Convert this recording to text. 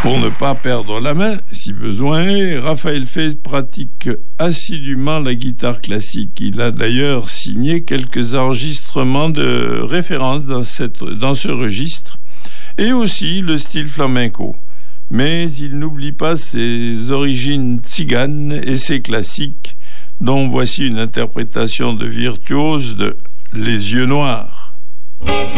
Pour ne pas perdre la main, si besoin, Raphaël Faye pratique assidûment la guitare classique. Il a d'ailleurs signé quelques enregistrements de référence dans ce registre, et aussi le style flamenco. Mais il n'oublie pas ses origines tziganes et ses classiques, dont voici une interprétation de virtuose de Les Yeux Noirs.